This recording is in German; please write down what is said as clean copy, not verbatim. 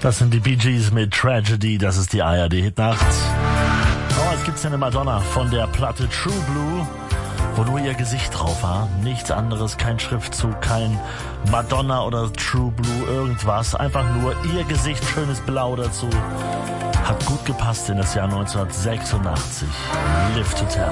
Das sind die Bee Gees mit Tragedy, das ist die ARD-Hitnacht. Oh, jetzt gibt's eine Madonna von der Platte True Blue, wo nur ihr Gesicht drauf war. Nichts anderes, kein Schriftzug, kein Madonna oder True Blue, irgendwas. Einfach nur ihr Gesicht, schönes Blau dazu. Hat gut gepasst in das Jahr 1986. Live to Tell.